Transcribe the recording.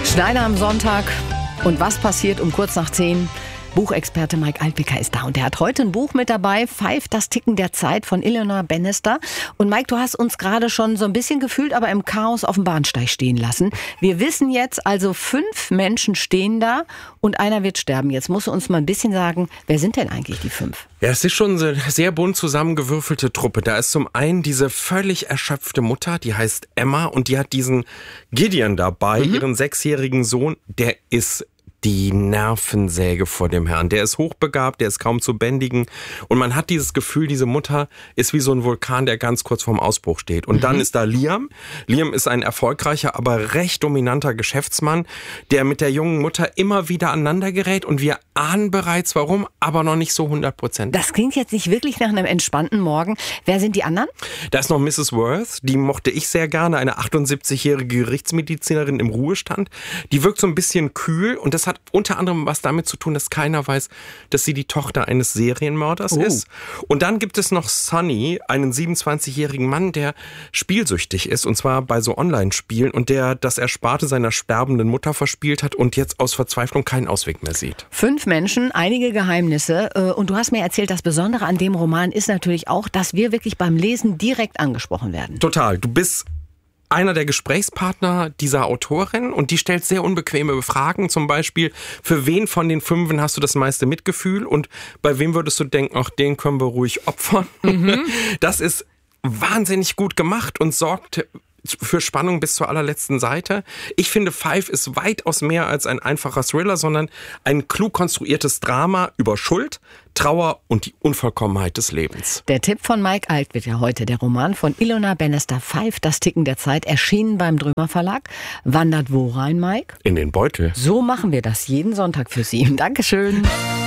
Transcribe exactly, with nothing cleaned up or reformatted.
Schneider am Sonntag. Und was passiert um kurz nach zehn? Buchexperte Mike Altbecker ist da und er hat heute ein Buch mit dabei, Five, das Ticken der Zeit von Ilona Bannister. Und Mike, du hast uns gerade schon so ein bisschen gefühlt, aber im Chaos auf dem Bahnsteig stehen lassen. Wir wissen jetzt also, fünf Menschen stehen da und einer wird sterben. Jetzt musst du uns mal ein bisschen sagen, wer sind denn eigentlich die fünf? Ja, es ist schon eine sehr bunt zusammengewürfelte Truppe. Da ist zum einen diese völlig erschöpfte Mutter, die heißt Emma und die hat diesen Gideon dabei, mhm. ihren sechsjährigen Sohn, der ist die Nervensäge vor dem Herrn. Der ist hochbegabt, der ist kaum zu bändigen. Und man hat dieses Gefühl, diese Mutter ist wie so ein Vulkan, der ganz kurz vorm Ausbruch steht. Und mhm. dann ist da Liam. Liam ist ein erfolgreicher, aber recht dominanter Geschäftsmann, der mit der jungen Mutter immer wieder aneinander gerät. Und wir ahnen bereits warum, aber noch nicht so hundert Prozent. Das klingt jetzt nicht wirklich nach einem entspannten Morgen. Wer sind die anderen? Da ist noch Missus Worth. Die mochte ich sehr gerne. Eine achtundsiebzigjährige Gerichtsmedizinerin im Ruhestand. Die wirkt so ein bisschen kühl und das hat unter anderem was damit zu tun, dass keiner weiß, dass sie die Tochter eines Serienmörders oh. ist. Und dann gibt es noch Sonny, einen siebenundzwanzigjährigen Mann, der spielsüchtig ist, und zwar bei so Online-Spielen, und der das Ersparte seiner sterbenden Mutter verspielt hat und jetzt aus Verzweiflung keinen Ausweg mehr sieht. Fünf Menschen, einige Geheimnisse. Und du hast mir erzählt, das Besondere an dem Roman ist natürlich auch, dass wir wirklich beim Lesen direkt angesprochen werden. Total. Du bist einer der Gesprächspartner dieser Autorin und die stellt sehr unbequeme Fragen, zum Beispiel, für wen von den Fünfen hast du das meiste Mitgefühl und bei wem würdest du denken, ach, den können wir ruhig opfern. Mhm. Das ist wahnsinnig gut gemacht und sorgt für Spannung bis zur allerletzten Seite. Ich finde, Five ist weitaus mehr als ein einfacher Thriller, sondern ein klug konstruiertes Drama über Schuld, Trauer und die Unvollkommenheit des Lebens. Der Tipp von Mike Altbecker heute, der Roman von Ilona Bannister, Five, das Ticken der Zeit, erschienen beim Drömer Verlag. Wandert wo rein, Mike? In den Beutel. So machen wir das jeden Sonntag für Sie. Dankeschön.